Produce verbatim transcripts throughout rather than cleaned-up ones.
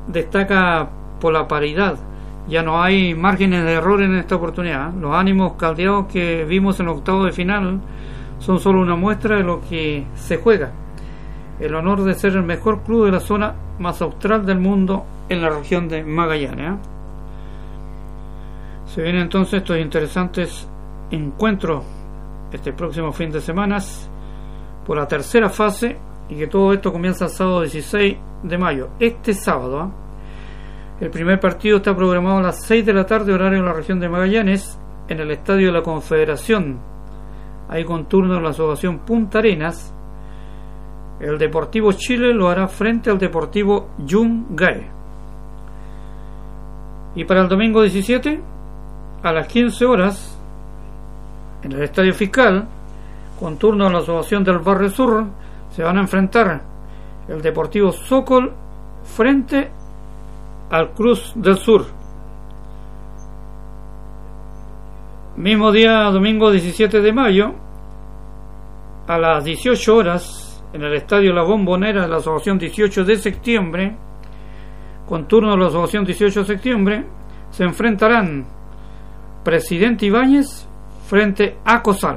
destaca por la paridad. Ya no hay márgenes de error en esta oportunidad. Los ánimos caldeados que vimos en los octavos de final son solo una muestra de lo que se juega. El honor de ser el mejor club de la zona más austral del mundo en la región de Magallanes, ¿eh? Se vienen entonces estos interesantes encuentros este próximo fin de semana por la tercera fase, y que todo esto comienza el sábado dieciséis de mayo, este sábado, ¿eh? El primer partido está programado a las seis de la tarde, horario de la región de Magallanes, en el Estadio de la Confederación, ahí con turno en la asociación Punta Arenas. El Deportivo Chile lo hará frente al Deportivo Yungay. Y para el domingo diecisiete, a las quince horas, en el Estadio Fiscal, con turno en la asociación del Barrio Sur, se van a enfrentar el Deportivo Sokol frente al Cruz del Sur. Mismo día, domingo diecisiete de mayo, a las dieciocho horas, en el Estadio La Bombonera de la asociación dieciocho de septiembre, con turno de la asociación dieciocho de septiembre, se enfrentarán Presidente Ibáñez frente a Cosal.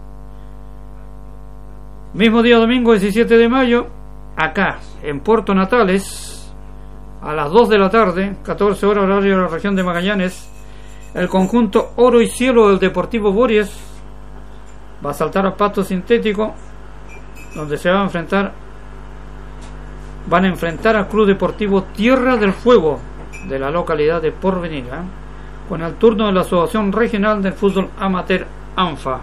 Mismo día, domingo diecisiete de mayo, acá en Puerto Natales, a las dos de la tarde, catorce horas horario de la región de Magallanes, el conjunto Oro y Cielo del Deportivo Bories va a saltar al pasto sintético, donde se va a enfrentar van a enfrentar al Club Deportivo Tierra del Fuego de la localidad de Porvenir, ¿eh? con el turno de la Asociación Regional del Fútbol Amateur ANFA.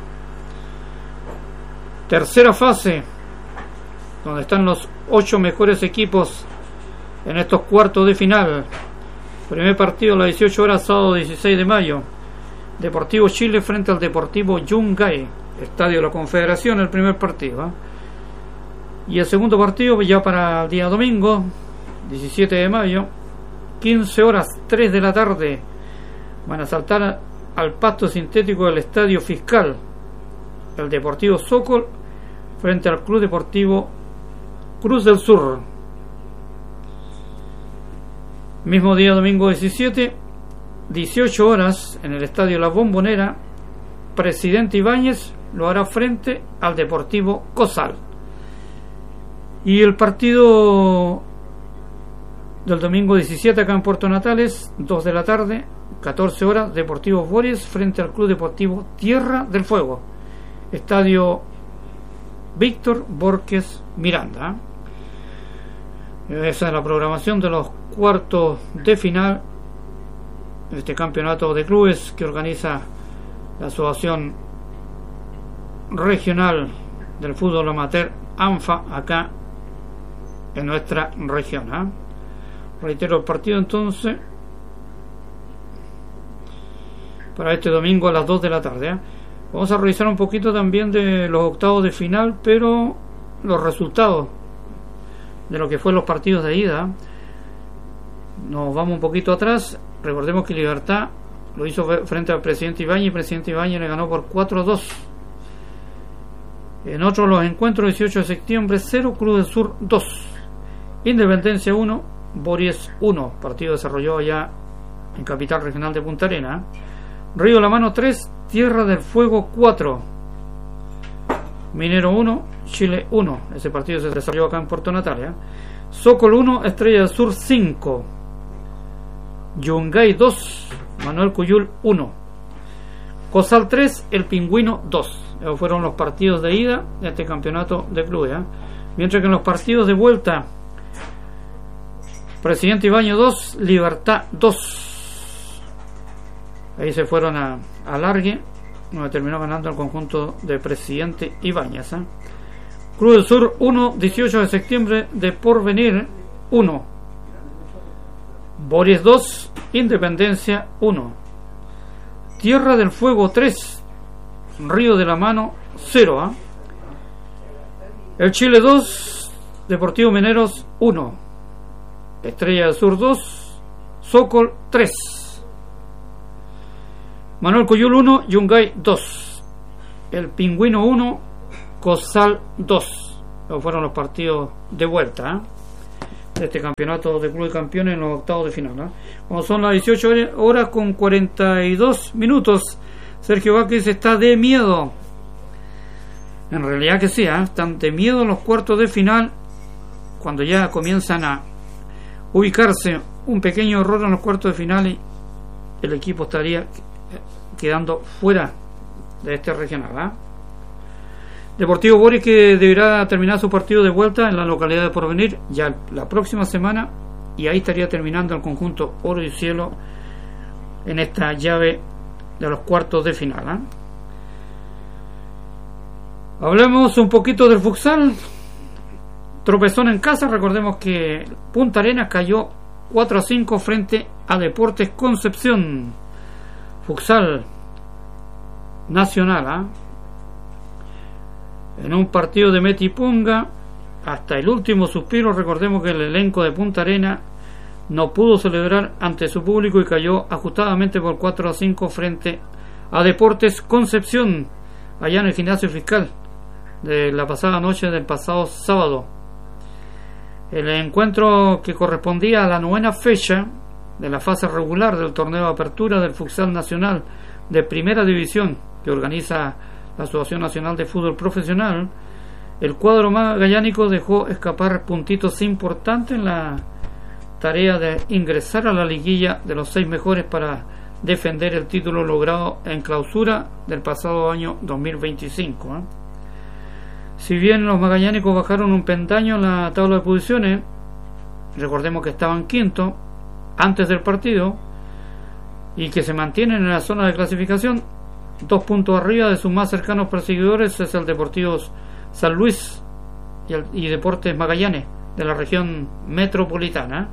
Tercera fase, donde están los ocho mejores equipos en estos cuartos de final. Primer partido a las dieciocho horas, sábado dieciséis de mayo, Deportivo Chile frente al Deportivo Yungay, Estadio de la Confederación, el primer partido, ¿eh? Y el segundo partido ya para el día domingo diecisiete de mayo, quince horas, tres de la tarde, van a saltar al pasto sintético del Estadio Fiscal el Deportivo Sokol frente al Club Deportivo Cruz del Sur. Mismo día, domingo diecisiete, dieciocho horas, en el Estadio La Bombonera, Presidente Ibáñez lo hará frente al Deportivo Cosal. Y el partido del domingo diecisiete acá en Puerto Natales, dos de la tarde, catorce horas, Deportivo Bories frente al Club Deportivo Tierra del Fuego, Estadio Víctor Borges Miranda. Esa es la programación de los cuartos de final de este campeonato de clubes que organiza la Asociación Regional del Fútbol Amateur ANFA acá en nuestra región, ¿eh? Reitero el partido entonces para este domingo a las dos de la tarde, ¿eh? Vamos a revisar un poquito también de los octavos de final, pero los resultados de lo que fue los partidos de ida. Nos vamos un poquito atrás. Recordemos que Libertad lo hizo frente al Presidente Ibáñez y Presidente Ibáñez le ganó por cuatro a dos. En otros los encuentros, dieciocho de septiembre, cero, Cruz del Sur dos, Independencia uno, Bories uno, partido desarrollado allá en Capital Regional de Punta Arenas. Río La Mano tres, Tierra del Fuego cuatro, Minero uno, Chile uno, ese partido se desarrolló acá en Puerto Natales. Sokol uno, Estrella del Sur cinco, Yungay dos, Manuel Cuyul uno, Cosal tres, El Pingüino dos. Esos fueron los partidos de ida de este campeonato de clubes, ¿eh? Mientras que en los partidos de vuelta, Presidente Ibáñez dos, Libertad dos. Ahí se fueron a, a largue, donde terminó ganando el conjunto de Presidente Ibáñez, ¿eh? Cruz del Sur uno, dieciocho de septiembre, de Porvenir uno, Bories dos, Independencia uno, Tierra del Fuego tres, Río de la Mano cero, ¿eh? El Chile dos, Deportivo Mineros uno, Estrella del Sur dos, Sokol tres, Manuel Cuyul uno, Yungay dos, El Pingüino uno, Cosal dos. Esos fueron los partidos de vuelta, ¿eh? de este campeonato de Club de Campeones en los octavos de final, ¿eh? Como son las dieciocho horas con cuarenta y dos minutos, Sergio Vázquez está de miedo. En realidad que sí, ¿eh? Están de miedo los cuartos de final, cuando ya comienzan a ubicarse un pequeño error en los cuartos de final y el equipo estaría quedando fuera de este regional, ¿eh? Deportivo Boris, que deberá terminar su partido de vuelta en la localidad de Porvenir ya la próxima semana, y ahí estaría terminando el conjunto Oro y Cielo en esta llave de los cuartos de final, ¿eh? Hablemos un poquito del futsal. Tropezón en casa. Recordemos que Punta Arenas cayó cuatro a cinco frente a Deportes Concepción. Futsal nacional, ¿eh? En un partido de metipunga hasta el último suspiro. Recordemos que el elenco de Punta Arenas no pudo celebrar ante su público y cayó ajustadamente por cuatro a cinco frente a Deportes Concepción, allá en el gimnasio fiscal, de la pasada noche del pasado sábado. El encuentro que correspondía a la novena fecha de la fase regular del torneo de apertura del futsal nacional de primera división que organiza la Asociación Nacional de Fútbol Profesional, el cuadro magallánico dejó escapar puntitos importantes en la tarea de ingresar a la liguilla de los seis mejores para defender el título logrado en clausura del pasado año dos mil veinticinco, ¿eh? Si bien los magallánicos bajaron un peldaño en la tabla de posiciones, recordemos que estaban quinto antes del partido y que se mantienen en la zona de clasificación, dos puntos arriba de sus más cercanos perseguidores es el Deportivo San Luis y, el, y Deportes Magallanes de la región metropolitana.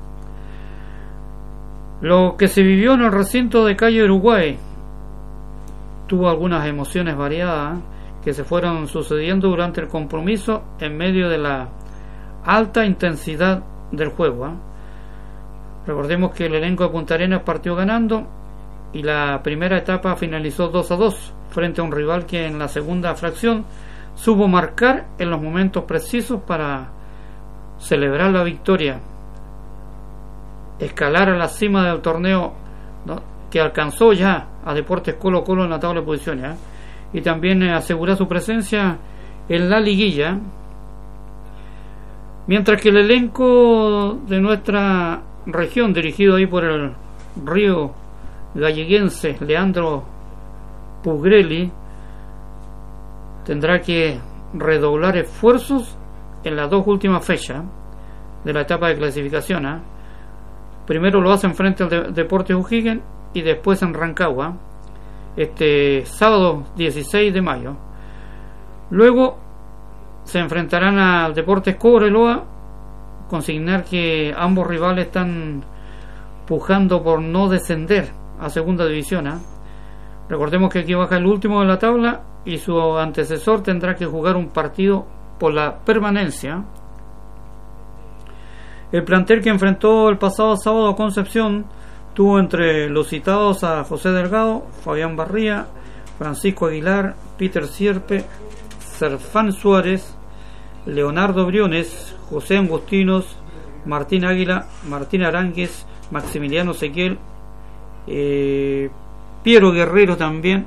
Lo que se vivió en el recinto de Calle Uruguay tuvo algunas emociones variadas que se fueron sucediendo durante el compromiso en medio de la alta intensidad del juego, ¿eh? Recordemos que el elenco de Punta Arenas partió ganando y la primera etapa finalizó dos a dos frente a un rival que en la segunda fracción supo marcar en los momentos precisos para celebrar la victoria, escalar a la cima del torneo, ¿no?, que alcanzó ya a Deportes Colo Colo en la tabla de posiciones, ¿eh? Y también eh, asegurar su presencia en la liguilla, mientras que el elenco de nuestra región, dirigido ahí por el río galleguense Leandro Pugrelli, tendrá que redoblar esfuerzos en las dos últimas fechas de la etapa de clasificación, ¿eh? Primero lo hacen frente al de Deportes O'Higgins y después en Rancagua este sábado dieciséis de mayo. Luego se enfrentarán al Deportes Cobreloa. Consignar que ambos rivales están pujando por no descender a segunda división, ¿eh? Recordemos que aquí baja el último de la tabla y su antecesor tendrá que jugar un partido por la permanencia. El plantel que enfrentó el pasado sábado a Concepción tuvo entre los citados a José Delgado, Fabián Barría, Francisco Aguilar, Peter Sierpe, Serfán Suárez, Leonardo Briones, José Angustinos, Martín Águila, Martín Aránguez, Maximiliano Ezequiel, eh, Piero Guerrero también,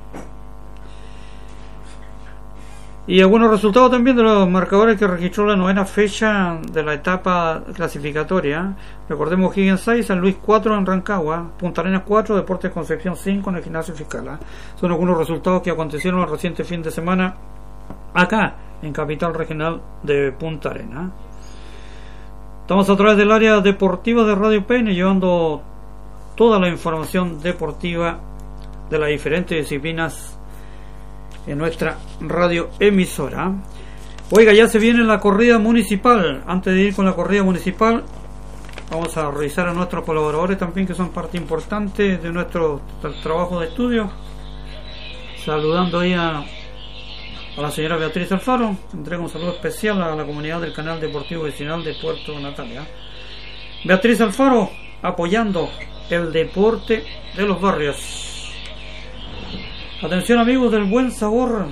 y algunos resultados también de los marcadores que registró la novena fecha de la etapa clasificatoria. Recordemos Higgins seis, San Luis cuatro en Rancagua, Punta Arenas cuatro, Deportes Concepción cinco en el gimnasio fiscal, ¿eh? Son algunos resultados que acontecieron el reciente fin de semana acá en Capital Regional de Punta Arenas. Estamos a través del área deportiva de Radio Peine, llevando toda la información deportiva de las diferentes disciplinas en nuestra radio emisora. Oiga, ya se viene la corrida municipal. Antes de ir con la corrida municipal, vamos a revisar a nuestros colaboradores también, que son parte importante de nuestro trabajo de estudio. Saludando ahí a, a la señora Beatriz Alfaro. Entrego un saludo especial a la comunidad del canal deportivo vecinal de Puerto Natalia. Beatriz Alfaro, apoyando el deporte de los barrios. Atención amigos del Buen Sabor,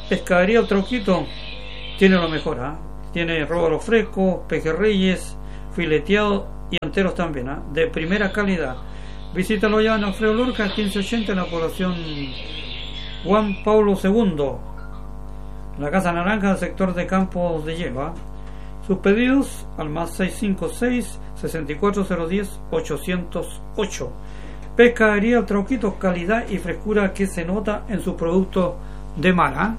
Pescadería El Troquito tiene lo mejor, ¿eh? Tiene róbalo fresco, pejerreyes, fileteados y enteros también, ¿eh? De primera calidad. Visítalo ya en Alfredo Lorca, quince ochenta, en la población Juan Pablo segundo, la Casa Naranja del sector de Campos de Hielo, ¿eh? Sus pedidos al más seis cinco seis, seis cuatro cero uno cero, ocho cero ocho. Pescadería El Trauquito, calidad y frescura que se nota en sus productos de mar, ¿eh?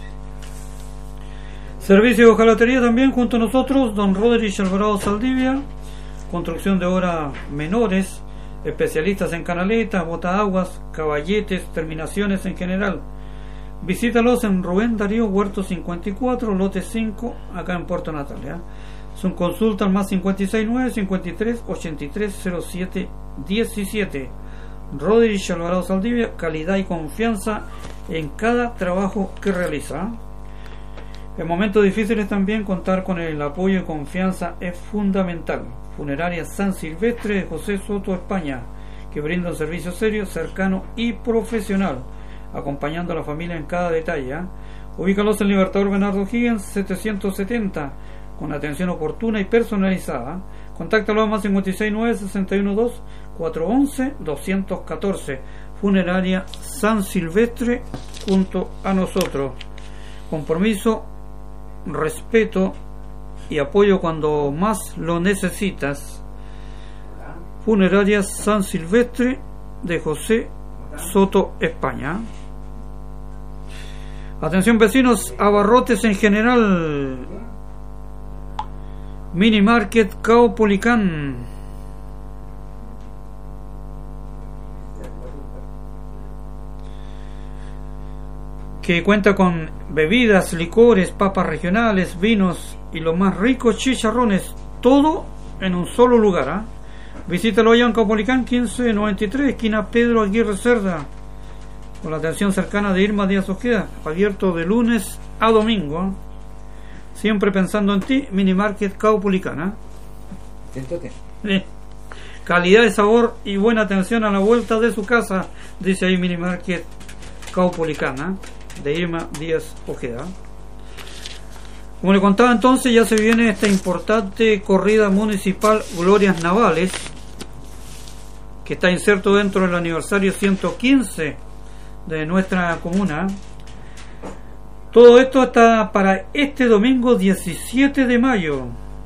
Servicio de hojalatería también junto a nosotros, don Roderick Alvarado Saldivia. Construcción de obras menores, especialistas en canaletas, botaaguas, caballetes, terminaciones en general. Visítalos en Rubén Darío Huerto cincuenta y cuatro, lote cinco, acá en Puerto Natalia. Son consultas más cincuenta y seis nueve, cincuenta y tres, ochenta y tres, cero siete, diecisiete. Rodríguez Alvarado Saldivia, calidad y confianza en cada trabajo que realiza. En momentos difíciles también contar con el apoyo y confianza es fundamental. Funeraria San Silvestre de José Soto, España, que brinda un servicio serio, cercano y profesional, acompañando a la familia en cada detalle, ¿eh? Ubícalos en Libertador Bernardo Higgins setecientos setenta, con atención oportuna y personalizada. Contáctalo a más cincuenta y seis nueve, sesenta y uno dos, cuatrocientos once, doscientos catorce. Funeraria San Silvestre junto a nosotros. Compromiso, respeto y apoyo cuando más lo necesitas. Funeraria San Silvestre de José Soto, España. Atención vecinos, abarrotes en general. Mini Market Caupolicán, que cuenta con bebidas, licores, papas regionales, vinos y los más ricos chicharrones, todo en un solo lugar, ¿eh? Visítalo allá en Caupolicán quince noventa y tres, esquina Pedro Aguirre Cerda, con la atención cercana de Irma Díaz Ojeda, abierto de lunes a domingo, ¿eh? Siempre pensando en ti, Mini Market Caupolicán, ¿eh? Sí. Calidad de sabor y buena atención a la vuelta de su casa, dice ahí Mini Market Caupolicán, ¿eh? De Irma Díaz Ojeda. Como le contaba entonces, ya se viene esta importante corrida municipal Glorias Navales, que está inserto dentro del aniversario ciento quince de nuestra comuna. Todo esto está para este domingo diecisiete de mayo.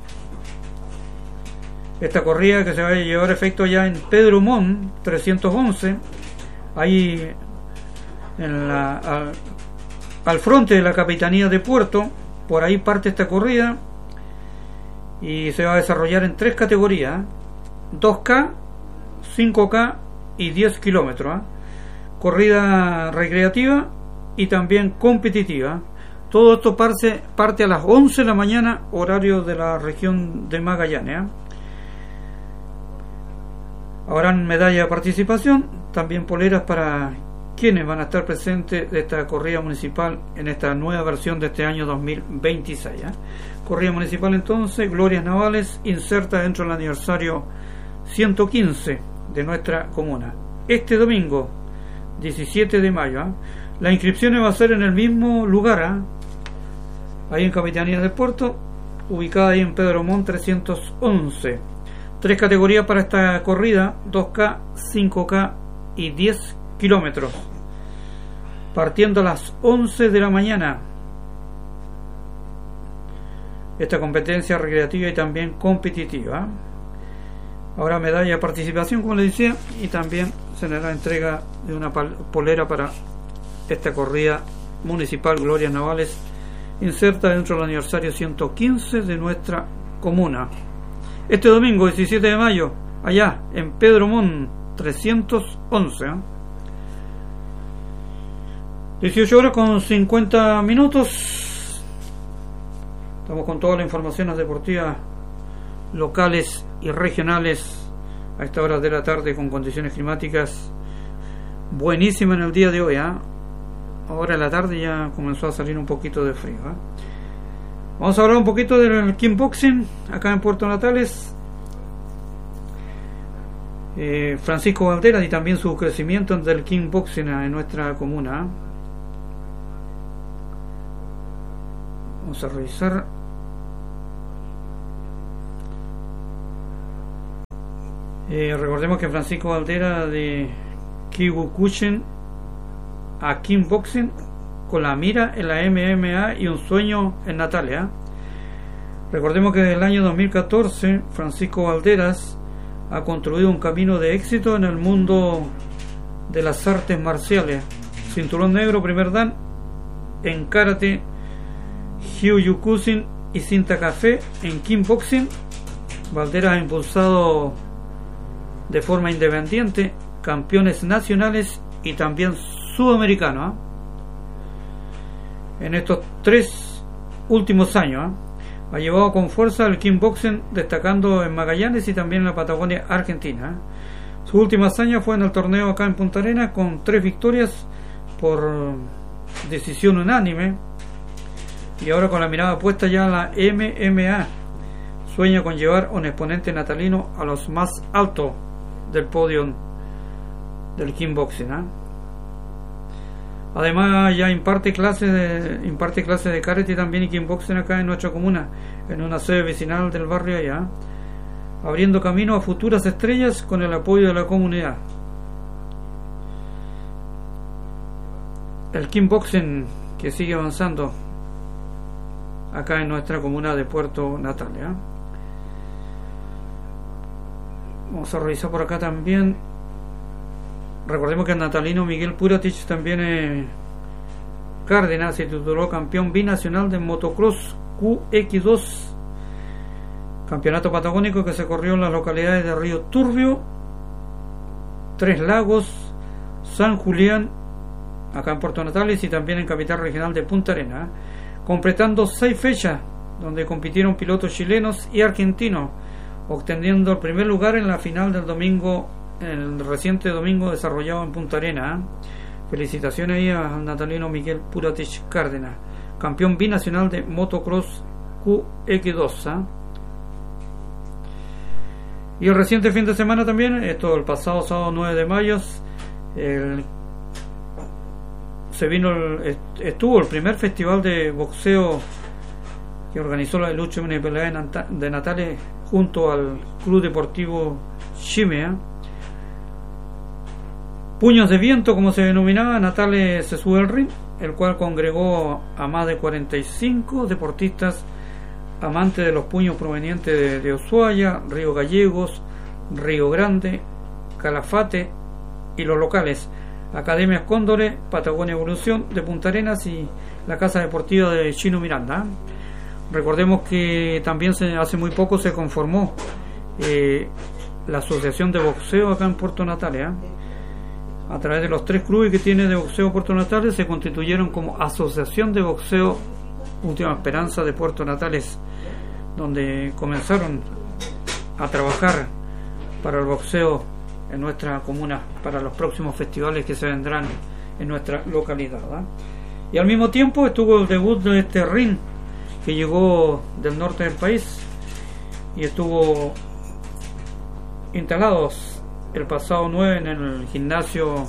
Esta corrida que se va a llevar a efecto ya en Pedro Montt trescientos once, ahí en la, al, al frente de la Capitanía de Puerto. Por ahí parte esta corrida y se va a desarrollar en tres categorías: dos K, cinco K y diez kilómetros, ¿eh? Corrida recreativa y también competitiva. Todo esto parte, parte a las once de la mañana, horario de la región de Magallanes, ¿eh? Habrán medalla de participación, también poleras para quienes van a estar presentes de esta corrida municipal en esta nueva versión de este año dos mil veintiséis, ¿eh? Corrida municipal entonces, Glorias Navales, inserta dentro del aniversario ciento quince de nuestra comuna. Este domingo, diecisiete de mayo, ¿eh? La inscripción va a ser en el mismo lugar, ¿eh? Ahí en Capitanía de Puerto, ubicada ahí en Pedro Montt trescientos once. Tres categorías para esta corrida: dos K, cinco K y diez kilómetros, partiendo a las once de la mañana. Esta competencia recreativa y también competitiva. Ahora medalla de participación, como les decía, y también se le da entrega de una polera para esta corrida municipal Glorias Navales, inserta dentro del aniversario ciento quince de nuestra comuna. Este domingo diecisiete de mayo, allá en Pedro Montt trescientos once, ¿eh? dieciocho horas con cincuenta minutos. Estamos con todas las informaciones deportivas locales y regionales a esta hora de la tarde, con condiciones climáticas buenísimas en el día de hoy, ¿eh? Ahora en la tarde ya comenzó a salir un poquito de frío, ¿eh? Vamos a hablar un poquito del kickboxing acá en Puerto Natales. eh, Francisco Valderas y también su crecimiento del kickboxing en nuestra comuna. Vamos a revisar. Eh, recordemos que Francisco Valderas de Kyokugen a Kickboxing con la mira en la M M A y un sueño en Natalia. Recordemos que desde el año dos mil catorce Francisco Valderas ha construido un camino de éxito en el mundo de las artes marciales. Cinturón negro primer dan en karate, Kyokugen y cinta café en kickboxing. Valderas ha impulsado de forma independiente campeones nacionales y también sudamericanos ¿eh? en estos tres últimos años. ¿eh? Ha llevado con fuerza el kickboxing, destacando en Magallanes y también en la Patagonia Argentina. ¿eh? Su última hazaña fue en el torneo acá en Punta Arenas, con tres victorias por decisión unánime, y ahora con la mirada puesta ya en la M M A, sueña con llevar un exponente natalino a los más altos del podio del kickboxing. ¿eh? Además ya imparte clases de imparte clases de karate también y kickboxing acá en nuestra comuna, en una sede vecinal del barrio allá, abriendo camino a futuras estrellas con el apoyo de la comunidad. El kickboxing que sigue avanzando acá en nuestra comuna de Puerto Natalia. ¿eh? Vamos a revisar por acá también. Recordemos que el natalino Miguel Puratich también es Cárdenas, se tituló campeón binacional de motocross Q X dos, campeonato patagónico que se corrió en las localidades de Río Turbio, Tres Lagos, San Julián, acá en Puerto Natales, y también en capital regional de Punta Arenas, completando seis fechas donde compitieron pilotos chilenos y argentinos, obteniendo el primer lugar en la final del domingo, el reciente domingo desarrollado en Punta Arenas. ¿eh? Felicitaciones ahí al natalino Miguel Puratich Cárdenas, campeón binacional de motocross Q X dos. ¿eh? Y el reciente fin de semana también, esto el pasado sábado nueve de mayo, el, se vino el, estuvo el primer festival de boxeo que organizó la lucha y pelea de Natales junto al Club Deportivo Chime. ¿eh? Puños de viento, como se denominaba, Natales se sube al ring, el cual congregó a más de cuarenta y cinco deportistas amantes de los puños provenientes de, de Ushuaia, Río Gallegos, Río Grande, Calafate y los locales, Academias Cóndores, Patagonia Evolución de Punta Arenas y la Casa Deportiva de Chino Miranda. Recordemos que también se, hace muy poco se conformó eh, la Asociación de Boxeo acá en Puerto Natales. ¿eh? A través de los tres clubes que tiene de boxeo Puerto Natales, se constituyeron como Asociación de Boxeo Última Esperanza de Puerto Natales, donde comenzaron a trabajar para el boxeo en nuestra comuna, para los próximos festivales que se vendrán en nuestra localidad. ¿eh? Y al mismo tiempo estuvo el debut de este ring que llegó del norte del país y estuvo instalados el pasado nueve en el gimnasio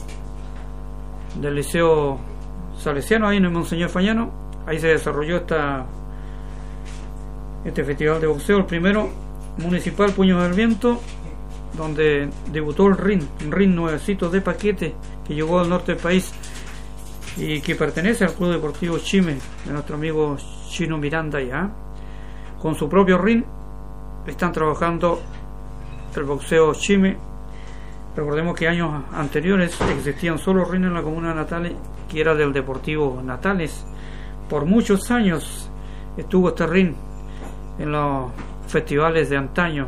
del Liceo Salesiano, ahí en el Monseñor Fañano. Ahí se desarrolló esta este festival de boxeo, el primero municipal Puños del Viento, donde debutó el ring, un ring nuevecito de paquete que llegó al norte del país y que pertenece al Club Deportivo Chime de nuestro amigo Chino Miranda. Ya con su propio ring están trabajando el boxeo Chime. Recordemos que años anteriores existían solo ring en la comuna de Natales, que era del Deportivo Natales. Por muchos años estuvo este ring en los festivales de antaño,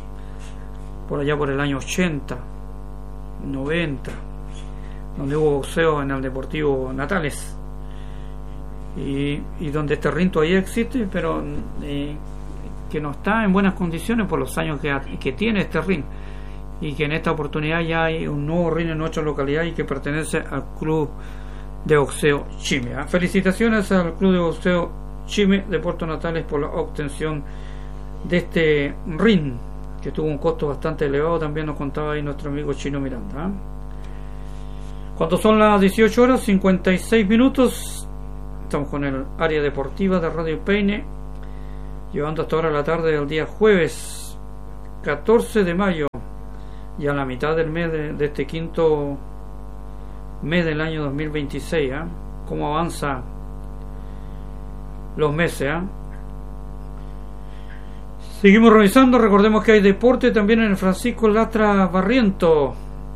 por allá por el año ochenta, noventa, donde hubo boxeo en el Deportivo Natales, y, y donde este ring todavía existe, pero eh, que no está en buenas condiciones por los años que, que tiene este ring, y que en esta oportunidad ya hay un nuevo ring en nuestra localidad y que pertenece al Club de Boxeo Chime. ¿eh? Felicitaciones al Club de Boxeo Chime de Puerto Natales por la obtención de este ring, que tuvo un costo bastante elevado, también nos contaba ahí nuestro amigo Chino Miranda. ¿eh? Cuando son las dieciocho horas cincuenta y seis minutos, estamos con el área deportiva de Radio Peine, llevando hasta ahora la tarde del día jueves catorce de mayo ya a la mitad del mes de, de este quinto mes del año dos mil veintiséis. ¿eh? Cómo avanza los meses. ¿eh? Seguimos revisando. Recordemos que hay deporte también en el Francisco Lastra Barriento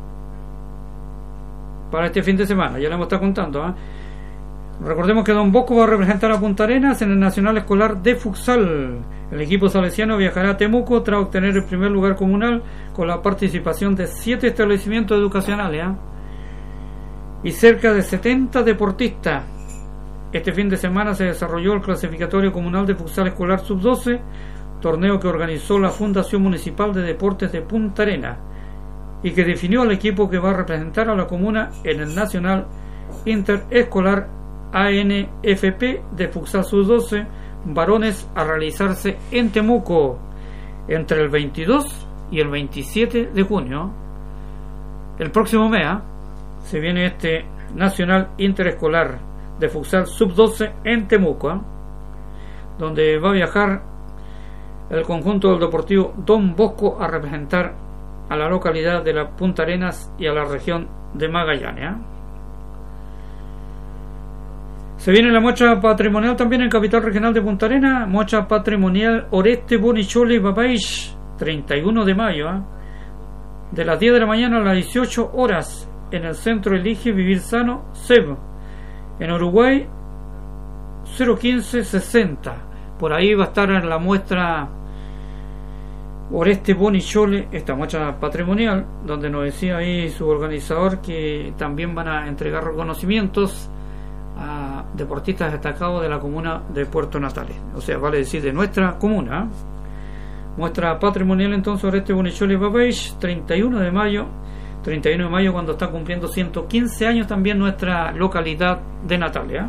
para este fin de semana, ya le hemos estado contando. ¿eh? Recordemos que Don Bosco va a representar a Punta Arenas en el Nacional Escolar de Futsal. El equipo salesiano viajará a Temuco tras obtener el primer lugar comunal con la participación de siete establecimientos educacionales ¿eh? y cerca de setenta deportistas. Este fin de semana se desarrolló el clasificatorio comunal de futsal escolar sub doce, torneo que organizó la Fundación Municipal de Deportes de Punta Arenas y que definió al equipo que va a representar a la comuna en el Nacional Interescolar A N F P de futsal sub doce varones a realizarse en Temuco entre el veintidós y el veintisiete de junio. El próximo mes ¿eh? se viene este Nacional Interescolar de futsal sub doce en Temuco, ¿eh? donde va a viajar el conjunto del Deportivo Don Bosco a representar a la localidad de la Punta Arenas y a la región de Magallanes. ¿eh? Se viene la muestra patrimonial también en Capital Regional de Punta Arenas, muestra patrimonial Oreste Bonichole Babaich, treinta y uno de mayo, ¿eh? de las diez de la mañana a las dieciocho horas, en el Centro Elige Vivir Sano, C E B, en Uruguay, cero quince sesenta. Por ahí va a estar en la muestra Oreste Bonichole, esta muestra patrimonial, donde nos decía ahí su organizador que también van a entregar reconocimientos a deportistas destacados de la comuna de Puerto Natales, o sea, vale decir de nuestra comuna. Muestra patrimonial entonces Oreste Bonichole Babaich, treinta y uno de mayo, treinta y uno de mayo, cuando está cumpliendo ciento quince años también nuestra localidad de Natalia.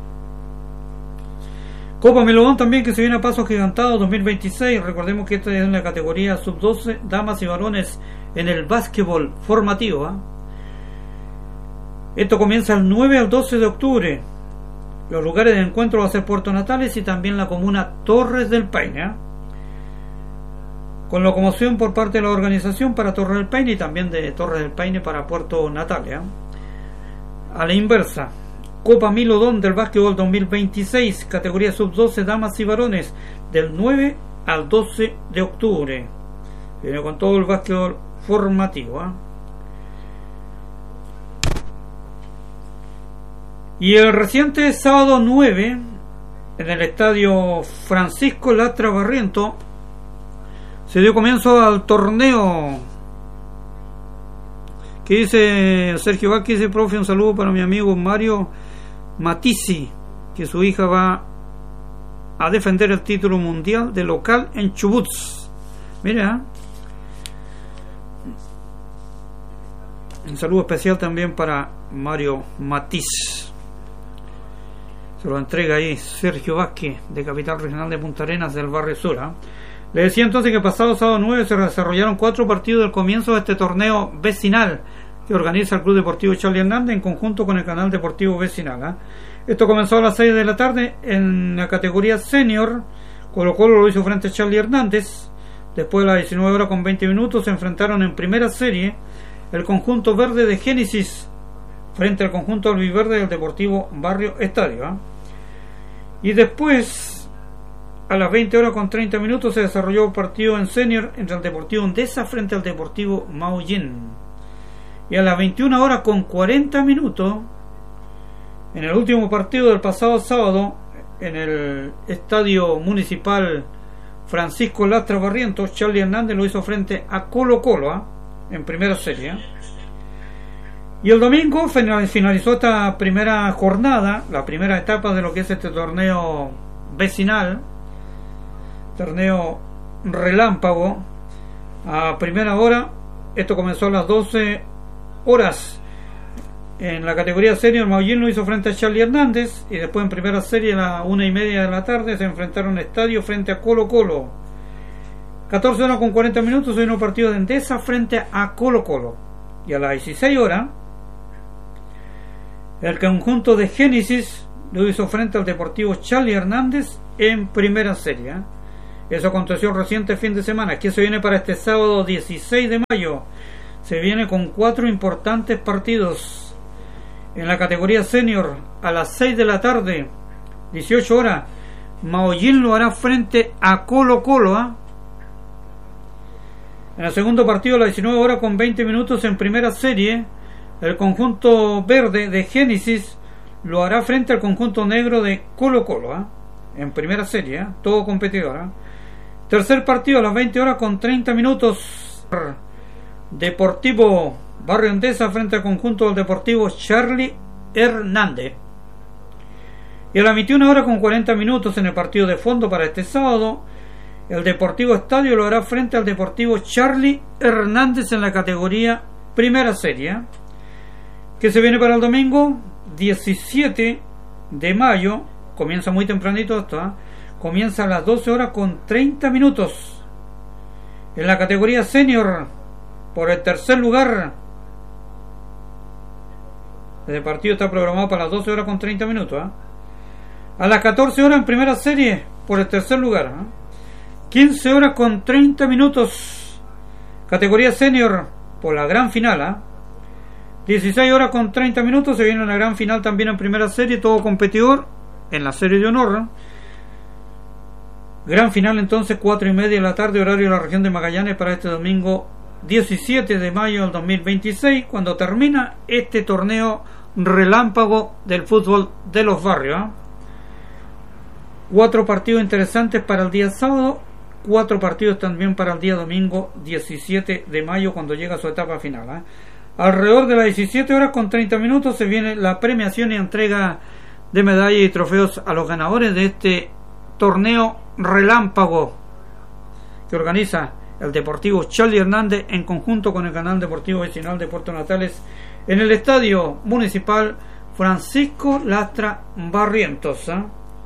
Copa Melodón también, que se viene a paso gigantado dos mil veintiséis. Recordemos que esta es en la categoría sub doce, damas y varones en el básquetbol formativo. ¿eh? Esto comienza el nueve al doce de octubre. Los lugares de encuentro va a ser Puerto Natales y también la comuna Torres del Paine, ¿eh? con locomoción por parte de la organización para Torres del Paine y también de Torres del Paine para Puerto Natales. ¿eh? A la inversa, Copa Milodón del básquetbol dos mil veintiséis, categoría sub doce, damas y varones, del nueve al doce de octubre. Viene con todo el básquetbol formativo. ¿eh? Y el reciente sábado nueve, en el estadio Francisco Lastra Barriento, se dio comienzo al torneo. Que dice Sergio Vázquez, dice: profe, un saludo para mi amigo Mario Matisi, que su hija va a defender el título mundial de local en Chubut. Mira, un saludo especial también para Mario Matisse. Se lo entrega ahí Sergio Vázquez, de Capital Regional de Punta Arenas, del barrio Sur. ¿eh? Le decía entonces que pasado sábado nueve se desarrollaron cuatro partidos del comienzo de este torneo vecinal que organiza el Club Deportivo Charlie Hernández en conjunto con el Canal Deportivo Vecinal. ¿eh? Esto comenzó a las seis de la tarde en la categoría senior. Colo Colo lo hizo frente a Charlie Hernández. Después de las diecinueve horas con veinte minutos se enfrentaron en primera serie el conjunto verde de Génesis frente al conjunto albiverde del Deportivo Barrio Estadio. ¿eh? Y después, a las veinte horas con treinta minutos, se desarrolló el partido en senior entre el Deportivo Endesa frente al Deportivo Maullín. Y a las veintiuna horas con cuarenta minutos, en el último partido del pasado sábado, en el Estadio Municipal Francisco Lastra Barriento, Charlie Hernández lo hizo frente a Colo Colo, ¿eh? en primera serie. Y el domingo finalizó esta primera jornada, la primera etapa de lo que es este torneo vecinal, torneo relámpago, a primera hora. Esto comenzó a las doce horas. En la categoría senior, Maullín lo hizo frente a Charlie Hernández, y después en primera serie a la una y media de la tarde se enfrentaron Estadio frente a Colo Colo. catorce horas con cuarenta minutos se vino el partido de Endesa frente a Colo Colo. Y a las dieciséis horas el conjunto de Génesis lo hizo frente al Deportivo Charlie Hernández en primera serie. Eso aconteció el reciente fin de semana. Aquí se viene para este sábado dieciséis de mayo. se viene con cuatro importantes partidos. En la categoría senior, a las seis de la tarde, dieciocho horas, Maullín lo hará frente a Colo Colo. ¿eh? En el segundo partido, a las diecinueve horas con veinte minutos, en primera serie, el conjunto verde de Génesis lo hará frente al conjunto negro de Colo Colo. ¿eh? En primera serie, ¿eh? todo competidor. ¿eh? Tercer partido, a las veinte horas con treinta minutos, Deportivo Barrio Endesa frente al conjunto del Deportivo Charlie Hernández. Y a las veintiuna horas con cuarenta minutos, en el partido de fondo para este sábado, el Deportivo Estadio lo hará frente al Deportivo Charlie Hernández en la categoría primera serie. Que se viene para el domingo diecisiete de mayo, comienza muy tempranito esto, ¿eh? comienza a las doce horas con treinta minutos. En la categoría senior, por el tercer lugar, el partido está programado para las doce horas con treinta minutos. ¿eh? A las catorce horas en primera serie, por el tercer lugar. ¿eh? quince horas con treinta minutos, categoría senior, por la gran final. ¿eh? dieciséis horas con treinta minutos, se viene una gran final también en primera serie, todo competidor en la serie de honor. ¿eh? Gran final entonces, cuatro y media de la tarde, horario de la región de Magallanes, para este domingo diecisiete de mayo del dos mil veintiséis, cuando termina este torneo relámpago del fútbol de los barrios. ¿eh? Cuatro partidos interesantes para el día sábado, cuatro partidos también para el día domingo diecisiete de mayo, cuando llega su etapa final. ¿eh? Alrededor de las diecisiete horas con treinta minutos se viene la premiación y entrega de medallas y trofeos a los ganadores de este torneo relámpago que organiza el Deportivo Charlie Hernández en conjunto con el Canal Deportivo Vecinal de Puerto Natales en el Estadio Municipal Francisco Lastra Barrientos. ¿eh?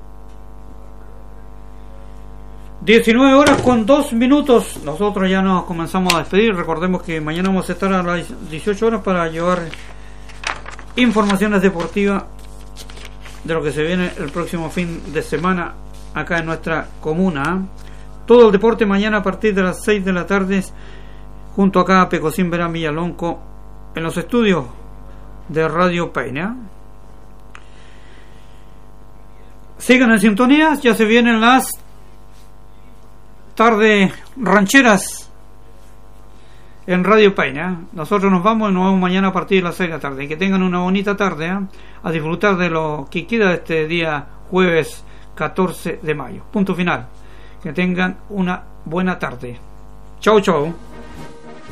diecinueve horas con dos minutos. Nosotros ya nos comenzamos a despedir. Recordemos que mañana vamos a estar a las dieciocho horas para llevar informaciones deportivas de lo que se viene el próximo fin de semana acá en nuestra comuna. Todo el deporte mañana a partir de las seis de la tarde, junto acá a Pecosín Verán Villalonco, en los estudios de Radio Peña. Sigan en sintonía, ya se vienen las tardes rancheras en Radio Peña. Nosotros nos vamos y nos vemos mañana a partir de las seis de la tarde. Que tengan una bonita tarde, ¿eh? a disfrutar de lo que queda de este día jueves catorce de mayo. Punto final. Que tengan una buena tarde. Chau, chau.